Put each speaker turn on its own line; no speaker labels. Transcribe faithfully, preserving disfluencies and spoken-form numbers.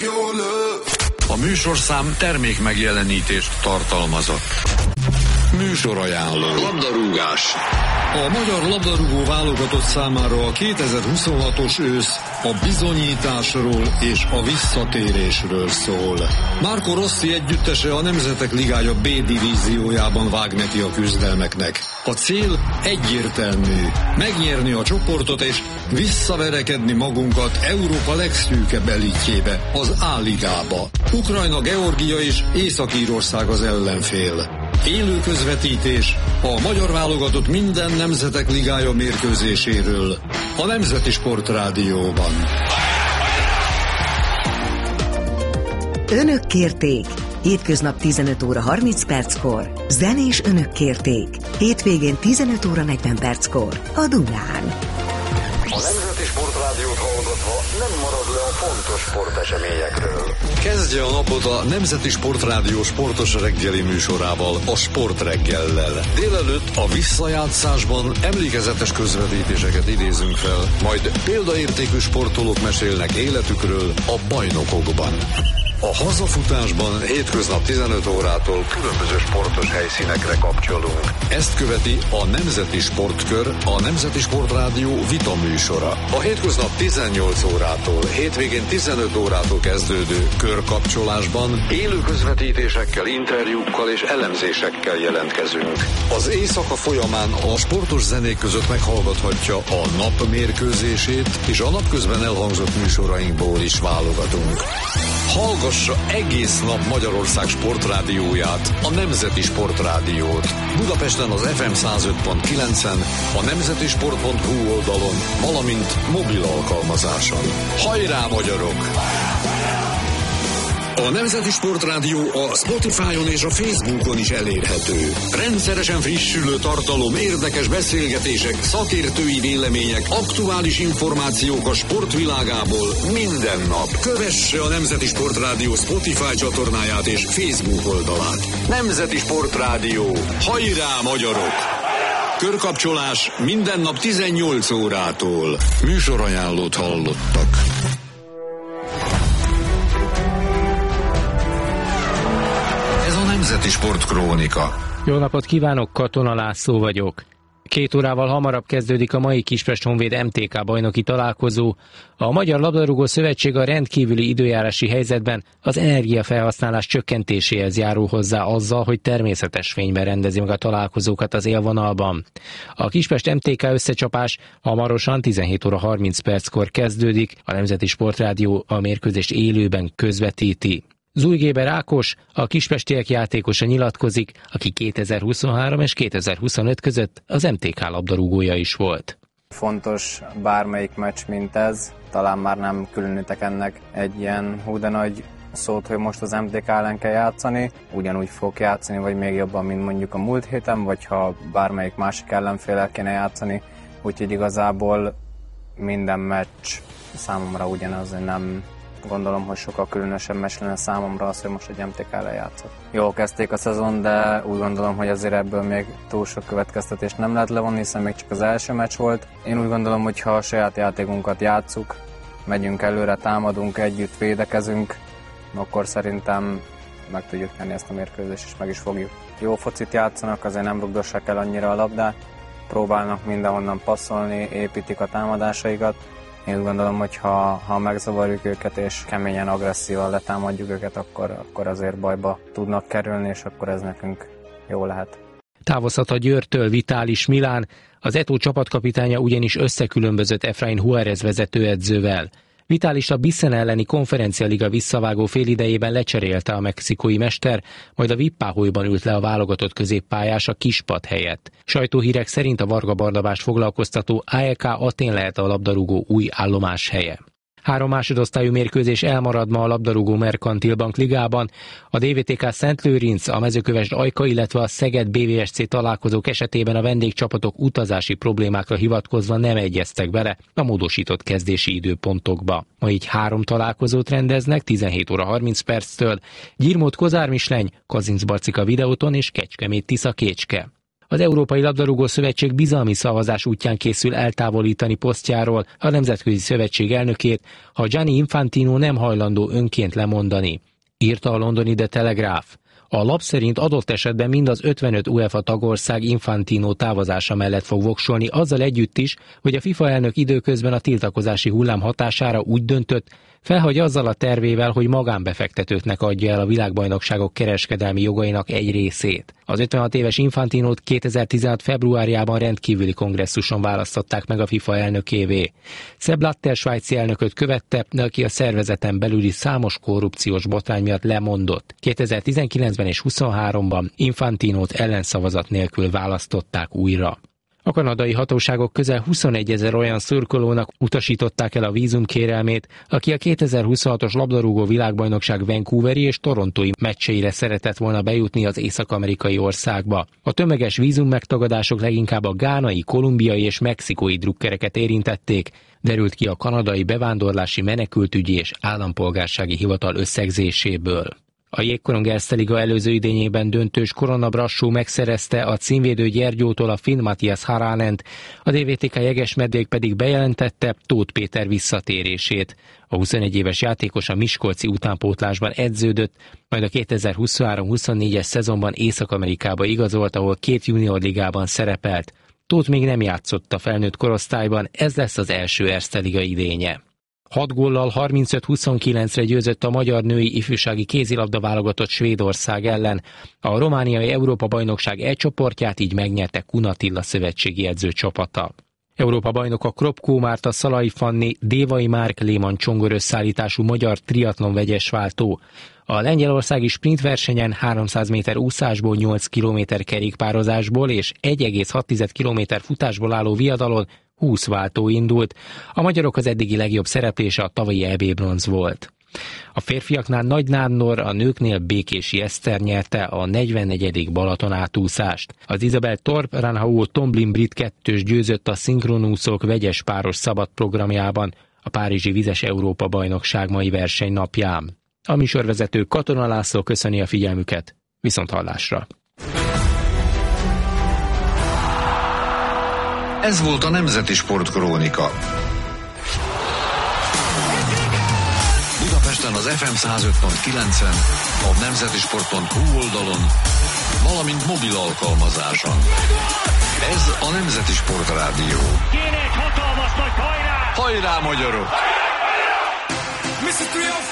your love.
A műsorszám termék megjelenítést tartalmazott. Műsorajánló. Labdarúgás. A magyar labdarúgó válogatott számára a kétezer-huszonhatos ősz a bizonyításról és a visszatérésről szól. Marco Rossi együttese a Nemzetek Ligája B divíziójában vág neki a küzdelmeknek. A cél egyértelmű: megnyerni a csoportot és visszaverekedni magunkat Európa legszűkebb elitjébe, az A-ligába. Ukrajna, Georgia és Észak-Írország az ellenfél. Élő közvetítés a magyar válogatott minden Nemzetek Ligája mérkőzéséről a Nemzeti Sportrádióban.
Önök kérték. Hétköznap tizenöt óra harminc perckor. Zenés önök kérték. Hétvégén tizenöt óra negyven perckor. A Dunán.
A Nemzeti Sportrádiót hallgatva nem marad le a fontos sporteseményekről. Kezdje a napot a Nemzeti Sportrádió sportos reggeli műsorával, a Sportreggellel. Délelőtt a visszajátszásban emlékezetes közvetítéseket idézünk fel, majd példaértékű sportolók mesélnek életükről a bajnokokban. A hazafutásban hétköznap tizenöt órától különböző sportos helyszínekre kapcsolunk. Ezt követi a Nemzeti Sportkör, a Nemzeti Sportrádió vita műsora. A hétköznap tizennyolc órától, hétvégén tizenöt órától kezdődő körkapcsolásban élő közvetítésekkel, interjúkkal és elemzésekkel jelentkezünk. Az éjszaka folyamán a sportos zenék között meghallgathatja a nap mérkőzését, és a napközben elhangzott műsorainkból is válogatunk. Hallgassa egész nap Magyarország sportrádióját, a Nemzeti Sportrádiót. Budapesten az ef em száz öt pont kilencen, a nemzetisport pont hu oldalon, valamint mobil alkalmazáson. Hajrá, magyarok! A Nemzeti Sportrádió a Spotify-on és a Facebookon is elérhető. Rendszeresen frissülő tartalom, érdekes beszélgetések, szakértői vélemények, aktuális információk a sportvilágából minden nap. Kövesse a Nemzeti Sportrádió Spotify csatornáját és Facebook oldalát. Nemzeti Sportrádió. Hajrá, magyarok! Körkapcsolás minden nap tizennyolc órától. Műsorajánlót hallottak. Nemzeti Sportkrónika.
Jó napot kívánok, Katona László vagyok. Két órával hamarabb kezdődik a mai Kispest Honvéd em té ká bajnoki találkozó. A Magyar Labdarúgó Szövetség a rendkívüli időjárási helyzetben az energiafelhasználás csökkentéséhez járul hozzá azzal, hogy természetes fényben rendezi meg a találkozókat az élvonalban. A Kispest em té ká összecsapás hamarosan tizenhét óra harminc perckor kezdődik, a Nemzeti Sportrádió a mérkőzést élőben közvetíti. Zújgéber Ákos, a kispestiek játékosa nyilatkozik, aki kétezer-huszonhárom és kétezer-huszonöt között az em té ká labdarúgója is volt.
Fontos bármelyik meccs, mint ez, talán már nem különítek ennek egy ilyen hú de nagy szót, hogy most az em té ká ellen kell játszani, ugyanúgy fog játszani, vagy még jobban, mint mondjuk a múlt héten, vagy ha bármelyik másik ellenféllel kéne játszani, úgyhogy igazából minden meccs számomra ugyanaz, én nem gondolom, hogy sokkal különösebb meccs lenne számomra az, hogy most egy em té ká ellen játszott. Jól kezdték a szezon, de úgy gondolom, hogy azért ebből még túl sok következtetést nem lehet levonni, hiszen még csak az első meccs volt. Én úgy gondolom, hogy ha a saját játékunkat játsszuk, megyünk előre, támadunk, együtt védekezünk, akkor szerintem meg tudjuk tenni ezt a mérkőzést, és meg is fogjuk. Jó focit játszanak, azért nem rugdossák el annyira a labdát, próbálnak mindenhonnan passzolni, építik a támadásaikat. Én úgy gondolom, hogy ha, ha megzavarjuk őket és keményen, agresszívan letámadjuk őket, akkor, akkor azért bajba tudnak kerülni, és akkor ez nekünk jó lehet.
Távozhat a Győrtől Vitális Milán, az Eto csapatkapitánya ugyanis összekülönbözött Efrain Juárez vezetőedzővel. Vitális a Bissen elleni konferencialiga visszavágó félidejében lecserélte a mexikói mester, majd a Vippáholyban ült le a válogatott középpályás a Kispad helyett. Sajtóhírek szerint a Varga Barnabást foglalkoztató á e ká Atén lehet a labdarúgó új állomás helye. Három másodosztályú mérkőzés elmarad ma a labdarúgó Merkantil Bank ligában. A dé vé té ká Szent Lőrinc, a Mezőkövesd Ajka, illetve a Szeged bé vé es cé találkozók esetében a vendégcsapatok utazási problémákra hivatkozva nem egyeztek bele a módosított kezdési időpontokba. Ma így három találkozót rendeznek tizenhét óra harminc perctől. Gyirmót Kozár Misleny, Kazincbarcika Videóton és Kecskemét Tisza Kécske. Az Európai Labdarúgó Szövetség bizalmi szavazás útján készül eltávolítani posztjáról a Nemzetközi Szövetség elnökét, ha Gianni Infantino nem hajlandó önként lemondani, írta a londoni The Telegraph. A lap szerint adott esetben mind az ötvenöt UEFA tagország Infantino távozása mellett fog voksolni, azzal együtt is, hogy a FIFA elnök időközben a tiltakozási hullám hatására úgy döntött, felhagy azzal a tervével, hogy magánbefektetőknek adja el a világbajnokságok kereskedelmi jogainak egy részét. Az ötvenhat éves Infantinót kétezer-tizenhat februárjában rendkívüli kongresszuson választották meg a FIFA elnökévé. Sepp Blatter svájci elnököt követte, aki a szervezeten belüli számos korrupciós botrány miatt lemondott. kétezer-tizenkilencben és huszonháromban Infantinót ellenszavazat nélkül választották újra. A kanadai hatóságok közel huszonegyezer olyan szurkolónak utasították el a vízumkérelmét, aki a kétezer-huszonhatos labdarúgó világbajnokság Vancouveri és torontói meccseire szeretett volna bejutni az észak-amerikai országba. A tömeges vízum megtagadások leginkább a gánai, kolumbiai és mexikói drukkereket érintették, derült ki a kanadai bevándorlási, menekültügyi és állampolgársági hivatal összegzéséből. A Jégkorong Erste Liga előző idényében döntős Corona Brassó megszerezte a címvédő Gyergyótól a finn Matias Haranent, a dé vé té ká Jegesmedvék pedig bejelentette Tóth Péter visszatérését. A huszonegy éves játékos a miskolci utánpótlásban edződött, majd a kétezer-huszonhárom-huszonnégyes szezonban Észak-Amerikába igazolt, ahol két junior ligában szerepelt. Tóth még nem játszott a felnőtt korosztályban, ez lesz az első Erste Liga idénye. hat góllal harmincöt-huszonkilencre győzött a magyar női ifjúsági kézilabda válogatott Svédország ellen. A romániai Európa-bajnokság E csoportját így megnyerte Kun Attila szövetségi edző csapata. Európa-bajnok a Kropkó Márta, Szalai Fanni, Dévai Márk Léman Csongor összeállítású magyar triatlon vegyesváltó. A lengyelországi sprintversenyen háromszáz méter úszásból, nyolc kilométer kerékpározásból és egy egész hat kilométer futásból álló viadalon húsz váltó indult. A magyarok az eddigi legjobb szereplése a tavalyi é bé bronz volt. A férfiaknál Nagy Nándor, a nőknél Békési Eszter nyerte a negyvennegyedik Balaton átúszást. Az Isabel Torp Ranhao Tomblin brit kettős győzött a szinkronúszók vegyes páros szabad programjában a Párizsi Vizes Európa-bajnokság mai versenynapján. A műsorvezető Katona László köszöni a figyelmüket. Viszonthallásra!
Ez volt a Nemzeti Sportkrónika. Budapesten az ef em száz öt pont kilencen, a nemzetisport pont hu oldalon, valamint mobil alkalmazáson. Ez a Nemzeti Sportrádió.
Kéne egy hatalmas nagy hajrá!
Hajrá, magyarok!